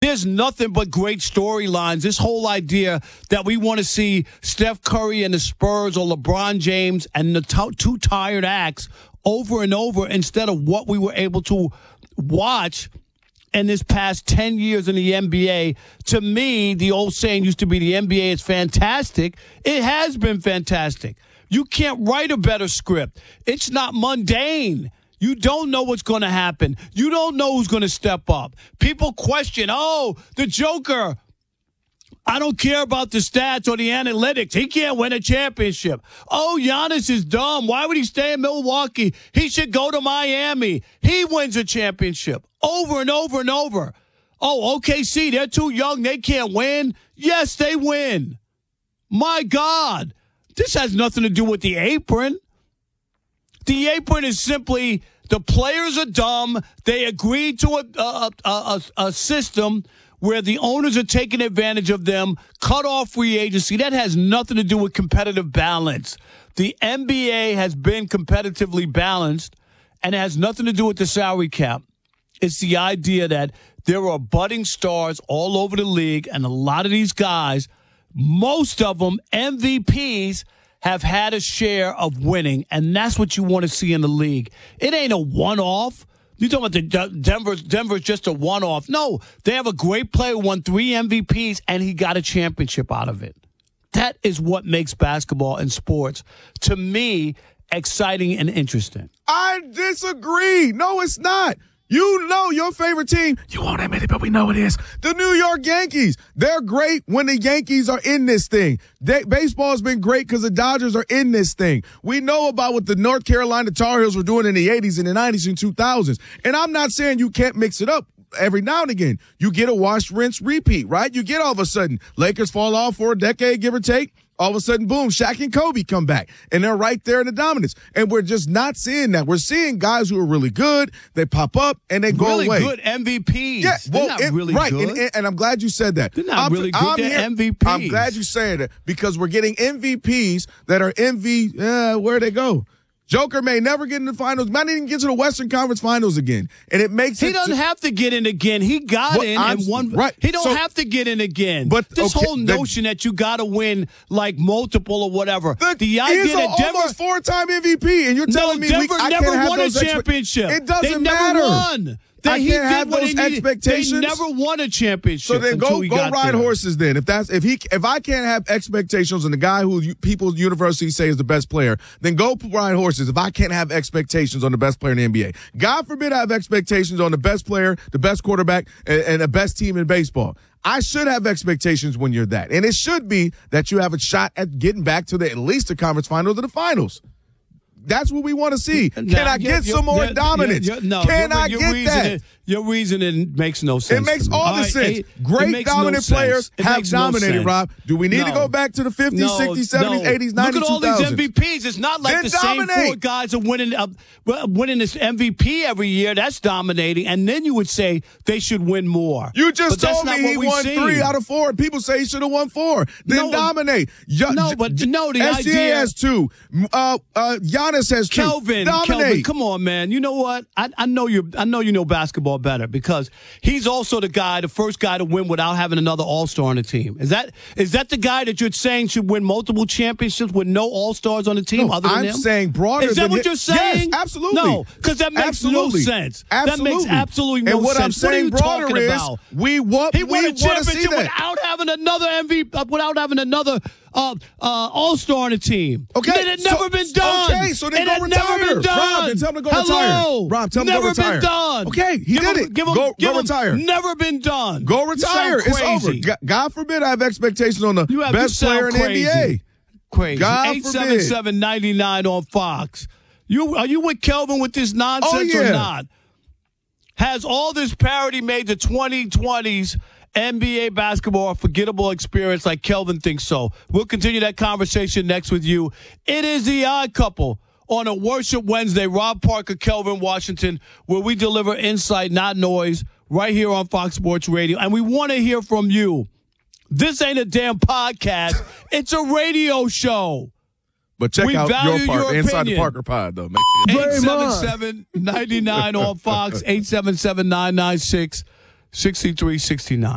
there's nothing but great storylines. This whole idea that we want to see Steph Curry and the Spurs or LeBron James and the two tired acts over and over instead of what we were able to watch in this past 10 years in the NBA. To me, the old saying used to be the NBA is fantastic. It has been fantastic. You can't write a better script. It's not mundane. You don't know what's going to happen. You don't know who's going to step up. People question, the Joker. I don't care about the stats or the analytics. He can't win a championship. Giannis is dumb. Why would he stay in Milwaukee? He should go to Miami. He wins a championship over and over and over. OKC, they're too young. They can't win. Yes, they win. My God. This has nothing to do with the apron. The apron is simply the players are dumb. They agreed to a system where the owners are taking advantage of them, cut off free agency. That has nothing to do with competitive balance. The NBA has been competitively balanced, and it has nothing to do with the salary cap. It's the idea that there are budding stars all over the league, and a lot of these guys, most of them MVPs, have had a share of winning, and that's what you want to see in the league. It ain't a one-off. You're talking about Denver's just a one-off. No, they have a great player who won 3 MVPs, and he got a championship out of it. That is what makes basketball and sports, to me, exciting and interesting. I disagree. No, it's not. You know your favorite team. You won't admit it, but we know it is. The New York Yankees. They're great when the Yankees are in this thing. Baseball has been great because the Dodgers are in this thing. We know about what the North Carolina Tar Heels were doing in the 80s and the 90s and 2000s. And I'm not saying you can't mix it up. Every now and again, you get a wash, rinse, repeat, right? You get all of a sudden, Lakers fall off for a decade, give or take. All of a sudden, boom, Shaq and Kobe come back, and they're right there in the dominance. And we're just not seeing that. We're seeing guys who are really good. They pop up, and they go away. Really good MVPs. Yeah, they're not really right, good. And I'm glad you said that. They're not really good. They're MVPs. I'm glad you said it because we're getting MVPs that are where'd they go? Joker may never get in the finals, might not even get to the Western Conference Finals again. And it makes He doesn't have to get in again. He got in and won. Right. He don't have to get in again. But this whole notion that you got to win like multiple or whatever. The idea he's that Denver almost 4-time MVP, and you're telling me Denver I never can't have won a championship. It doesn't they matter. Never won. I can't have those expectations. They never won a championship. So then go ride horses. Then if I can't have expectations on the guy who people university say is the best player, then go ride horses. If I can't have expectations on the best player in the NBA, God forbid I have expectations on the best player, the best quarterback, and the best team in baseball. I should have expectations when you're that, and it should be that you have a shot at getting back to at least the conference finals or the finals. That's what we want to see. Can I get some more dominance? Can I get that? Your reasoning makes no sense. It makes all the sense. Great dominant players have dominated, Rob. Do we need to go back to the 50s, 60s, 70s, 80s, 90s, 2000s? Look at all these MVPs. It's not like the same 4 guys are winning this MVP every year. That's dominating. And then you would say they should win more. You just told me he won 3 out of 4. People say he should have won 4. Then dominate. The SGA idea has 2. Giannis has 2. Kelvin, come on, man. You know what? I know you know basketball better because he's also the first guy to win without having another All-Star on the team. Is that the guy that you're saying should win multiple championships with no All-Stars on the team other than him? I'm saying broader than Is that what you're saying? Yes, absolutely. No, because that makes no sense. Absolutely. That makes absolutely no sense. And what I'm saying broader is he won a championship without having another MVP, without having another All-Star on the team. Okay. It had never been done. Okay, so then go retire. Rob, then tell him to go retire. Rob, tell him to go retire. Never been done. Okay, he did it. Go retire. Never been done. Go retire. It's over. God forbid I have expectations on the best player in the NBA. Crazy. God 877-99 on Fox. Are you with Kelvin with this nonsense or not? Has all this parody made the 2020s NBA basketball a forgettable experience like Kelvin thinks so? We'll continue that conversation next with you. It is The Odd Couple on a Worship Wednesday. Rob Parker, Kelvin Washington, where we deliver insight, not noise, right here on Fox Sports Radio. And we want to hear from you. This ain't a damn podcast. It's a radio show. But check out your part, Inside the Parker Pod, though. 877-99 on Fox, 877-996-6369.